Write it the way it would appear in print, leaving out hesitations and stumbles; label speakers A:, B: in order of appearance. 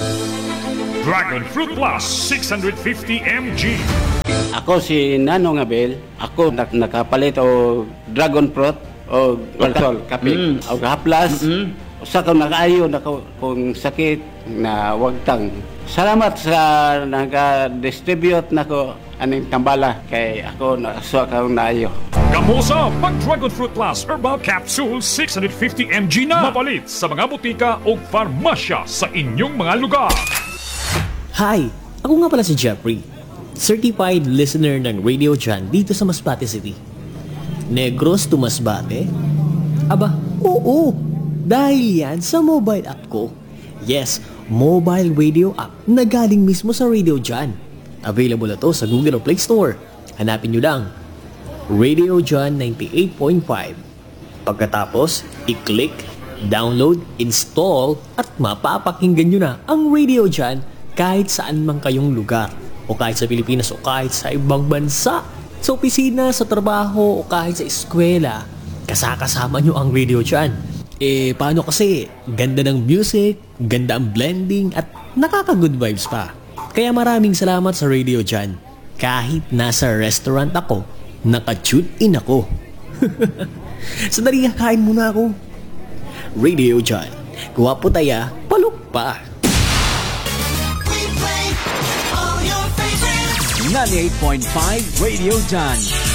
A: Dragon Fruit Plus 650 mg.
B: Ako si Nanong Abel. Ako nakapalit o dragon fruit o alcohol, kape, o haplas. Sa kung nakaayo na kung sakit na wagtang. Salamat sa naka-distribute na ko aning tambala kay ako nakasuwa ka naayo.
A: Kamusa pag Dragon Fruit Plus Herbal Capsule 650 mg na mapalit sa mga butika o farmasya sa inyong mga lugar.
C: Hi! Ako nga pala si Jeffrey, certified listener ng Radio Jan dito sa Masbate City. Negros to Masbate? Aba, oo! Dahil yan sa mobile app ko. Yes, mobile radio app na galing mismo sa Radio Jan. Available na to sa Google Play Store. Hanapin nyo lang, Radio Jan 98.5. Pagkatapos, i-click, download, install, at mapapakinggan nyo na ang Radio Jan kahit saan man kayong lugar, o kahit sa Pilipinas o kahit sa ibang bansa, sa opisina, sa trabaho o kahit sa eskwela, kasama nyo ang Radio Jan. Paano kasi? Ganda ng music, ganda ang blending at nakaka-good vibes pa. Kaya maraming salamat sa Radio Jan. Kahit nasa restaurant ako, naka-tune in ako. Sandali, kain muna ako. Radio Jan, guwapo taya, palok pa.
D: 98.5 Radio Jan.